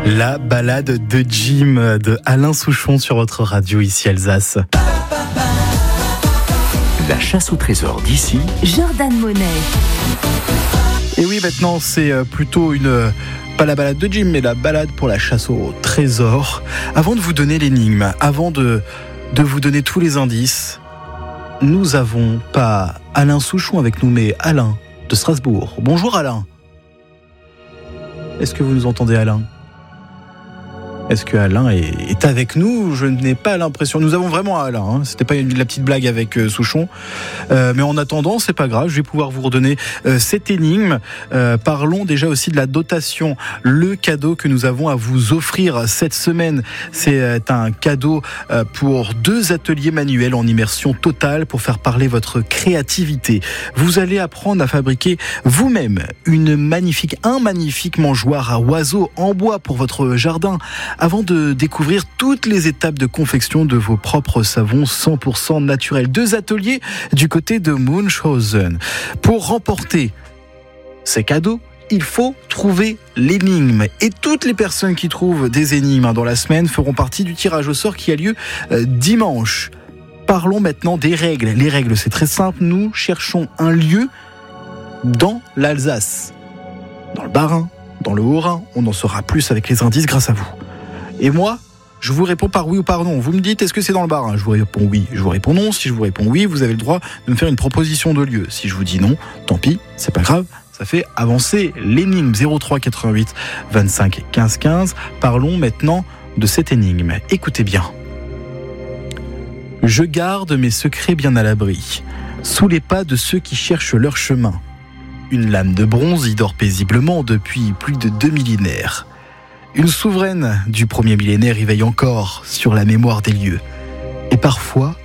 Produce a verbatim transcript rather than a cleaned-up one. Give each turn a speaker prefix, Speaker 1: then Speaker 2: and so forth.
Speaker 1: La balade de Jim de Alain Souchon sur votre radio ici Alsace.
Speaker 2: La chasse au trésor d'ici,
Speaker 3: Jordan Monet.
Speaker 1: Et oui, maintenant c'est plutôt une... pas la balade de Jim, mais la balade pour la chasse au trésor. Avant de vous donner l'énigme, avant de, de vous donner tous les indices, nous avons pas Alain Souchon avec nous, mais Alain de Strasbourg. Bonjour Alain. Est-ce que vous nous entendez, Alain ? Est-ce que Alain est, est avec nous ? Je n'ai pas l'impression. Nous avons vraiment Alain. Hein. C'était pas une, la petite blague avec euh, Souchon. Euh, mais en attendant, c'est pas grave. Je vais pouvoir vous redonner euh, cette énigme. Euh, parlons déjà aussi de la dotation. Le cadeau que nous avons à vous offrir cette semaine, c'est euh, un cadeau euh, pour deux ateliers manuels en immersion totale pour faire parler votre créativité. Vous allez apprendre à fabriquer vous-même une magnifique, un magnifique mangeoire à oiseaux en bois pour votre jardin, avant de découvrir toutes les étapes de confection de vos propres savons cent pour cent naturels. Deux ateliers du côté de Munchhausen. Pour remporter ces cadeaux, il faut trouver l'énigme. Et toutes les personnes qui trouvent des énigmes dans la semaine feront partie du tirage au sort qui a lieu dimanche. Parlons maintenant des règles. Les règles, c'est très simple. Nous cherchons un lieu dans l'Alsace, dans le Bas-Rhin, dans le Haut-Rhin. On en saura plus avec les indices grâce à vous. Et moi, je vous réponds par oui ou par non. Vous me dites, est-ce que c'est dans le Bas-Rhin ? Je vous réponds oui, je vous réponds non. Si je vous réponds oui, vous avez le droit de me faire une proposition de lieu. Si je vous dis non, tant pis, c'est pas grave. Ça fait avancer l'énigme. zéro trois quatre-vingt-huit vingt-cinq quinze quinze. Parlons maintenant de cette énigme. Écoutez bien. Je garde mes secrets bien à l'abri, sous les pas de ceux qui cherchent leur chemin. Une lame de bronze y dort paisiblement depuis plus de deux millénaires. Une souveraine du premier millénaire y veille encore sur la mémoire des lieux. Et parfois,